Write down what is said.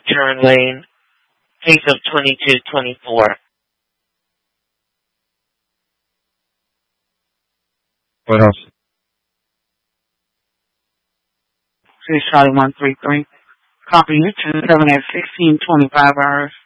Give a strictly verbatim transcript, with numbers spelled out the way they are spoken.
turn lane. Case of twenty-two twenty-four. What else? Six Charlie one three three. Copy you to seven at sixteen twenty five hours.